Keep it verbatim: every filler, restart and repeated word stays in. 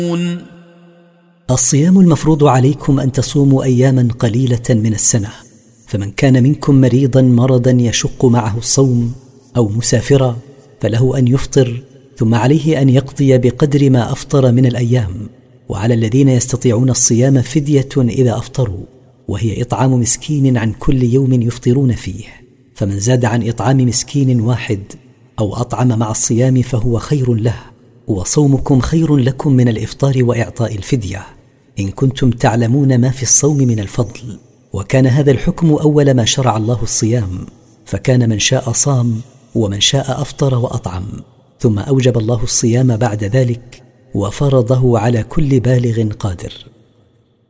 الصيام المفروض عليكم أن تصوموا أياما قليلة من السنة، فمن كان منكم مريضا مرضا يشق معه الصوم أو مسافرا فله أن يفطر، ثم عليه أن يقضي بقدر ما أفطر من الأيام. وعلى الذين يستطيعون الصيام فدية إذا أفطروا، وهي إطعام مسكين عن كل يوم يفطرون فيه، فمن زاد عن إطعام مسكين واحد أو أطعم مع الصيام فهو خير له، وصومكم خير لكم من الإفطار وإعطاء الفدية إن كنتم تعلمون ما في الصوم من الفضل. وكان هذا الحكم أول ما شرع الله الصيام، فكان من شاء صام ومن شاء أفطر وأطعم، ثم أوجب الله الصيام بعد ذلك وفرضه على كل بالغ قادر.